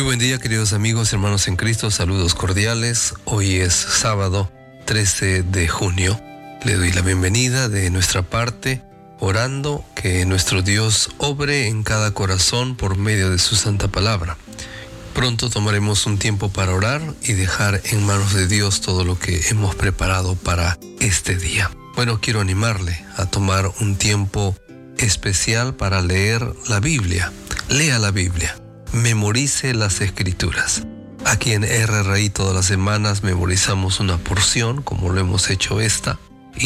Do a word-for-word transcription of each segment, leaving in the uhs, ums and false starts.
buen día, queridos amigos, hermanos en Cristo, saludos cordiales. Hoy es sábado trece de junio. Le doy la bienvenida de nuestra parte, orando que nuestro Dios obre en cada corazón por medio de su santa palabra. Pronto tomaremos un tiempo para orar y dejar en manos de Dios todo lo que hemos preparado para este día. Bueno, quiero animarle a tomar un tiempo especial para leer la Biblia. Lea la Biblia. Memorice las Escrituras. Aquí en R R I todas las semanas memorizamos una porción, como lo hemos hecho esta,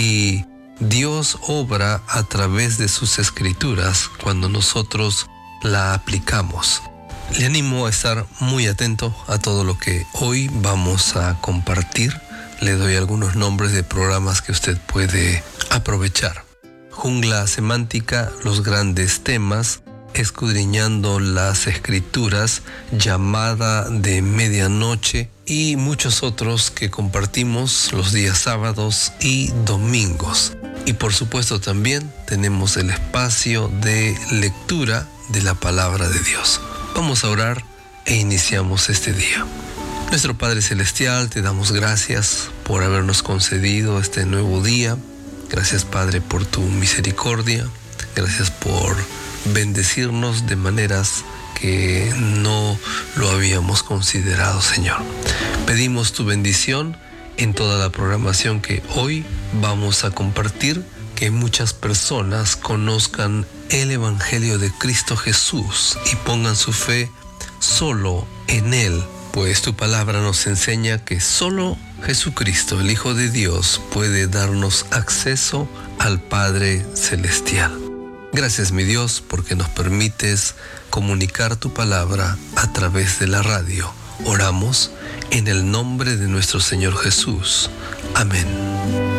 y Dios obra a través de sus Escrituras cuando nosotros la aplicamos. Le animo a estar muy atento a todo lo que hoy vamos a compartir. Le doy algunos nombres de programas que usted puede aprovechar. Jungla semántica, los grandes temas, escudriñando las Escrituras, llamada de medianoche y muchos otros que compartimos los días sábados y domingos. Y por supuesto también tenemos el espacio de lectura de la palabra de Dios. Vamos a orar e iniciamos este día. Nuestro Padre Celestial, te damos gracias por habernos concedido este nuevo día. Gracias, Padre, por tu misericordia. Gracias por bendecirnos de maneras que no lo habíamos considerado, Señor. Pedimos tu bendición en toda la programación que hoy vamos a compartir, que muchas personas conozcan el Evangelio de Cristo Jesús y pongan su fe solo en Él, pues tu palabra nos enseña que solo Jesucristo, el Hijo de Dios, puede darnos acceso al Padre Celestial. Gracias, mi Dios, porque nos permites comunicar tu palabra a través de la radio. Oramos en el nombre de nuestro Señor Jesús. Amén.